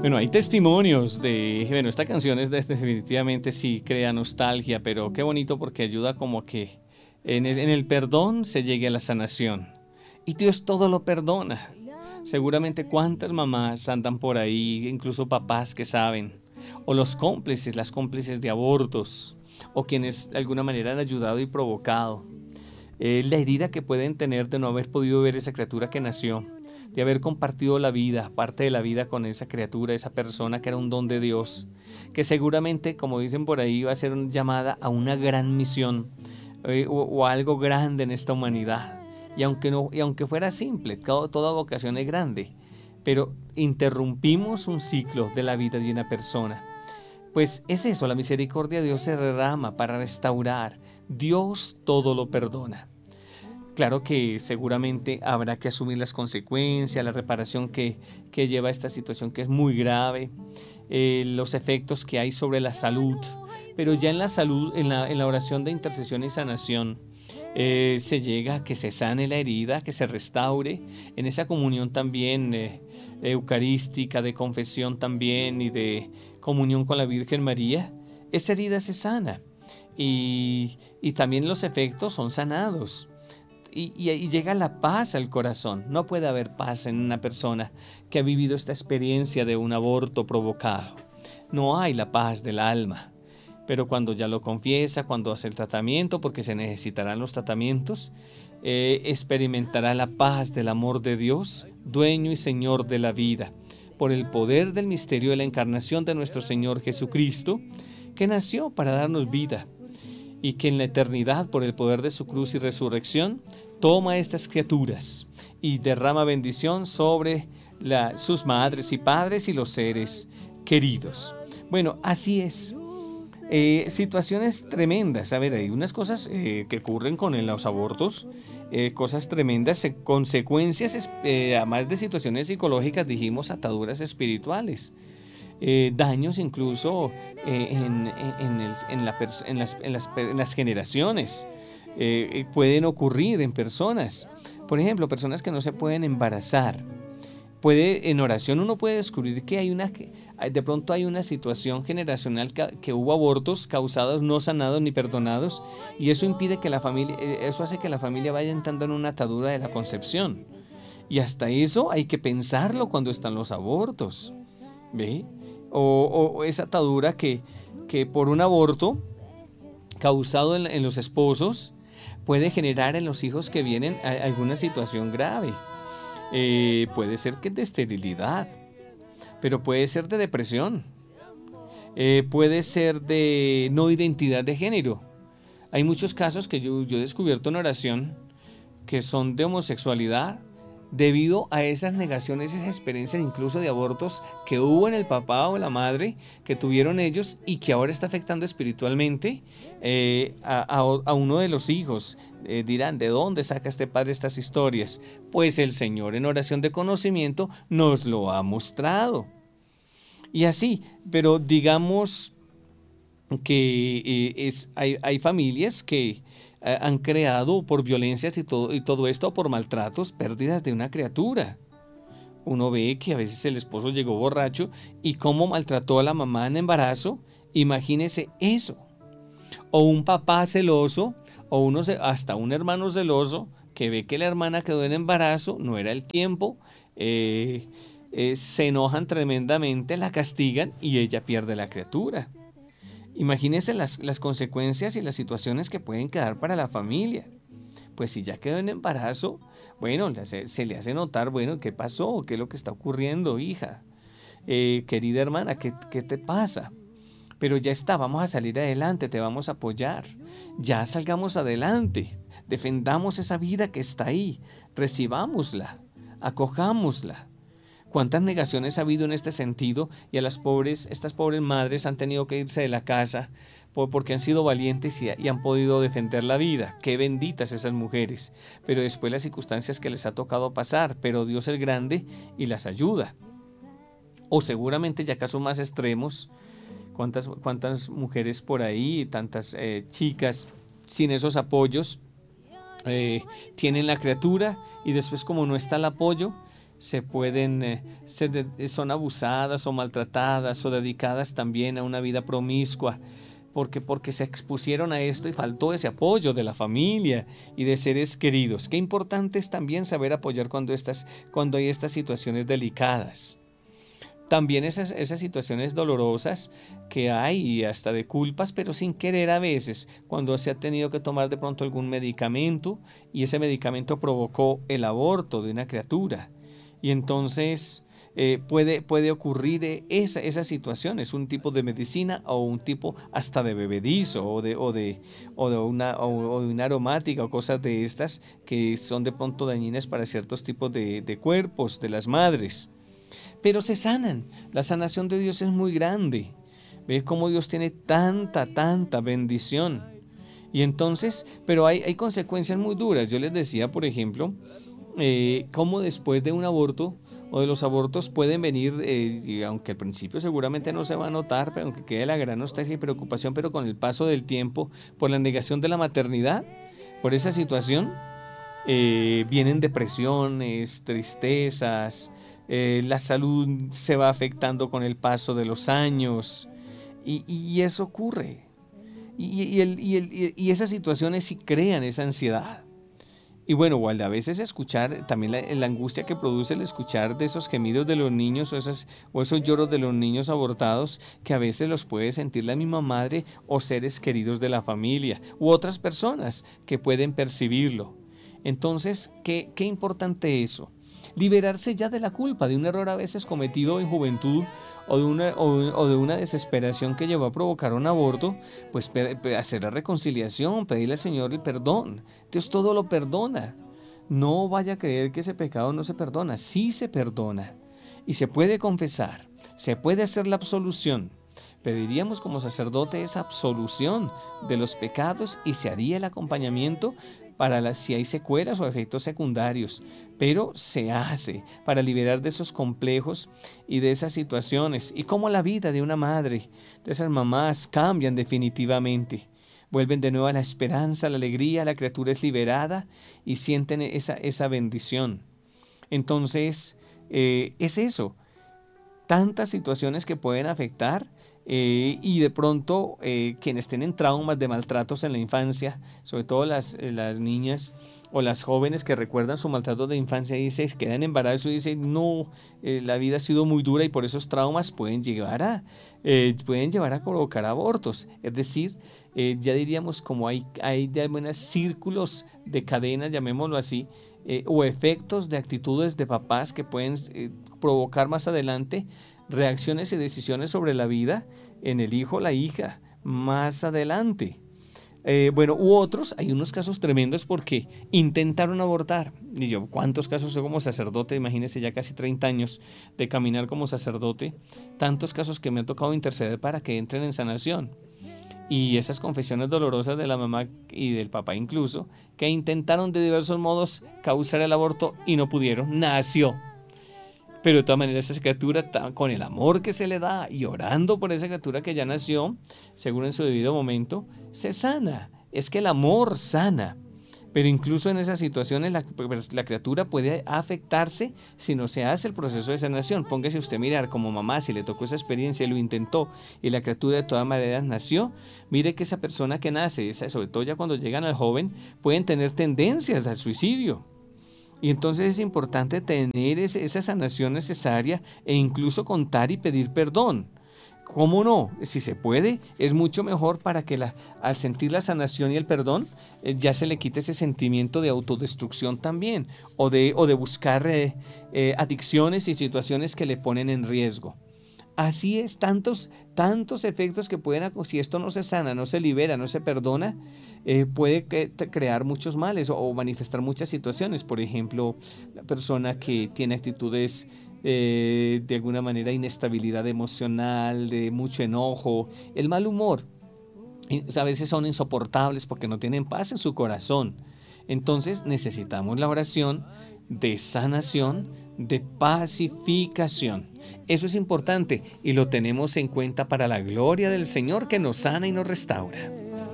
Bueno, hay testimonios bueno, esta canción definitivamente sí crea nostalgia, pero qué bonito porque ayuda como que en el perdón se llegue a la sanación. Y Dios todo lo perdona. Seguramente cuántas mamás andan por ahí, incluso papás que saben, o los cómplices, las cómplices de abortos, o quienes de alguna manera han ayudado y provocado. La herida que pueden tener de no haber podido ver esa criatura que nació, de haber compartido la vida, parte de la vida con esa criatura, esa persona que era un don de Dios, que seguramente, como dicen por ahí, va a ser llamada a una gran misión o a algo grande en esta humanidad. Y aunque fuera simple, toda vocación es grande, pero interrumpimos un ciclo de la vida de una persona. Pues es eso, la misericordia de Dios se derrama para restaurar. Dios todo lo perdona. Claro que seguramente habrá que asumir las consecuencias, la reparación que lleva esta situación que es muy grave, los efectos que hay sobre la salud, pero ya en la salud, en la oración de intercesión y sanación, se llega a que se sane la herida, que se restaure, en esa comunión también eucarística, de confesión también y de comunión con la Virgen María, esa herida se sana y también los efectos son sanados y llega la paz al corazón. No puede haber paz en una persona que ha vivido esta experiencia de un aborto provocado. No hay la paz del alma. Pero cuando ya lo confiesa, cuando hace el tratamiento, porque se necesitarán los tratamientos, experimentará la paz del amor de Dios, dueño y Señor de la vida, por el poder del misterio de la encarnación de nuestro Señor Jesucristo, que nació para darnos vida y que en la eternidad, por el poder de su cruz y resurrección, toma estas criaturas y derrama bendición sobre sus madres y padres y los seres queridos. Bueno, así es. Situaciones tremendas. A ver, hay unas cosas que ocurren con los abortos, cosas tremendas, consecuencias, además de situaciones psicológicas, dijimos ataduras espirituales. Daños incluso en las generaciones. Pueden ocurrir en personas. Por ejemplo, personas que no se pueden embarazar. En oración uno puede descubrir que de pronto hay una situación generacional que hubo abortos causados, no sanados ni perdonados, y eso impide que eso hace que la familia vaya entrando en una atadura de la concepción. Y hasta eso hay que pensarlo cuando están los abortos. ¿Ve? O esa atadura que por un aborto causado en los esposos puede generar en los hijos que vienen alguna situación grave. Puede ser que de esterilidad, pero puede ser de depresión, puede ser de no identidad de género. Hay muchos casos que yo he descubierto en oración que son de homosexualidad debido a esas negaciones, esas experiencias incluso de abortos que hubo en el papá o la madre que tuvieron ellos y que ahora está afectando espiritualmente a uno de los hijos. Dirán, ¿de dónde saca este padre estas historias? Pues el Señor en oración de conocimiento nos lo ha mostrado. Y así, pero digamos que hay familias que han creado por violencias y todo esto, por maltratos, pérdidas de una criatura. Uno ve que a veces el esposo llegó borracho y cómo maltrató a la mamá en embarazo. Imagínese eso. O un papá celoso, hasta un hermano celoso que ve que la hermana quedó en embarazo, no era el tiempo, se enojan tremendamente, la castigan y ella pierde la criatura. Imagínense las consecuencias y las situaciones que pueden quedar para la familia. Pues si ya quedó en embarazo, bueno, se le hace notar, bueno, ¿qué pasó? ¿Qué es lo que está ocurriendo, hija? Querida hermana, ¿qué te pasa? Pero ya está, vamos a salir adelante, te vamos a apoyar. Ya salgamos adelante, defendamos esa vida que está ahí, recibámosla, acojámosla. ¿Cuántas negaciones ha habido en este sentido? Y estas pobres madres han tenido que irse de la casa porque han sido valientes y han podido defender la vida. Qué benditas esas mujeres. Pero después las circunstancias que les ha tocado pasar, pero Dios es grande y las ayuda. O seguramente ya casos más extremos, cuántas mujeres por ahí, tantas chicas sin esos apoyos, tienen la criatura y después como no está el apoyo, son abusadas o maltratadas o dedicadas también a una vida promiscua, porque se expusieron a esto y faltó ese apoyo de la familia y de seres queridos. Qué importante es también saber apoyar cuando hay estas situaciones delicadas. También esas situaciones dolorosas que hay y hasta de culpas, pero sin querer a veces, cuando se ha tenido que tomar de pronto algún medicamento y ese medicamento provocó el aborto de una criatura. Y entonces puede ocurrir esa situación, es un tipo de medicina o un tipo hasta de bebedizo o de una aromática o cosas de estas que son de pronto dañinas para ciertos tipos de cuerpos de las madres. Pero se sanan. La sanación de Dios es muy grande. ¿Ves cómo Dios tiene tanta bendición? Y entonces, pero hay consecuencias muy duras. Yo les decía, por ejemplo, cómo después de un aborto o de los abortos pueden venir, y aunque al principio seguramente no se va a notar, pero aunque quede la gran nostalgia y preocupación, pero con el paso del tiempo, por la negación de la maternidad, por esa situación, vienen depresiones, tristezas, la salud se va afectando con el paso de los años y eso ocurre. Y esas situaciones sí crean esa ansiedad. Y bueno, Walde, a veces escuchar también la angustia que produce el escuchar de esos gemidos de los niños o esos lloros de los niños abortados, que a veces los puede sentir la misma madre o seres queridos de la familia u otras personas que pueden percibirlo. Entonces, qué importante eso. Liberarse ya de la culpa de un error a veces cometido en juventud o de una desesperación que llevó a provocar un aborto, pues hacer la reconciliación, pedirle al Señor el perdón. Dios todo lo perdona. No vaya a creer que ese pecado no se perdona, sí se perdona. Y se puede confesar, se puede hacer la absolución. Pediríamos como sacerdote esa absolución de los pecados y se haría el acompañamiento para si hay secuelas o efectos secundarios, pero se hace para liberar de esos complejos y de esas situaciones y cómo la vida de una madre, de esas mamás cambian definitivamente. Vuelven de nuevo a la esperanza, a la alegría, la criatura es liberada y sienten esa bendición. Entonces, es eso, tantas situaciones que pueden afectar y de pronto quienes tienen traumas de maltratos en la infancia, sobre todo las niñas o las jóvenes que recuerdan su maltrato de infancia y se quedan en embarazo y dicen, no, la vida ha sido muy dura y por esos traumas pueden llevar a provocar abortos. Es decir, ya diríamos como hay de algunos círculos de cadena, llamémoslo así, o efectos de actitudes de papás que pueden provocar más adelante reacciones y decisiones sobre la vida en el hijo o la hija más adelante. Bueno, u otros, hay unos casos tremendos porque intentaron abortar. Y yo, ¿cuántos casos soy como sacerdote? Imagínense, ya casi 30 años de caminar como sacerdote. Tantos casos que me ha tocado interceder para que entren en sanación. Y esas confesiones dolorosas de la mamá y del papá incluso, que intentaron de diversos modos causar el aborto y no pudieron. Nació. Pero de todas maneras esa criatura, con el amor que se le da y orando por esa criatura que ya nació, según en su debido momento, se sana. Es que el amor sana. Pero incluso en esas situaciones la criatura puede afectarse si no se hace el proceso de sanación. Póngase usted a mirar como mamá, si le tocó esa experiencia y lo intentó y la criatura de todas maneras nació, mire que esa persona que nace, sobre todo ya cuando llegan al joven, pueden tener tendencias al suicidio. Y entonces es importante tener esa sanación necesaria e incluso contar y pedir perdón. ¿Cómo no? Si se puede, es mucho mejor para que al sentir la sanación y el perdón, ya se le quite ese sentimiento de autodestrucción también, o de buscar adicciones y situaciones que le ponen en riesgo. Así es, tantos efectos que pueden, si esto no se sana, no se libera, no se perdona, puede crear muchos males o manifestar muchas situaciones. Por ejemplo, la persona que tiene actitudes de alguna manera inestabilidad emocional, de mucho enojo, el mal humor, a veces son insoportables porque no tienen paz en su corazón. Entonces necesitamos la oración de sanación, de pacificación. Eso es importante y lo tenemos en cuenta para la gloria del Señor que nos sana y nos restaura.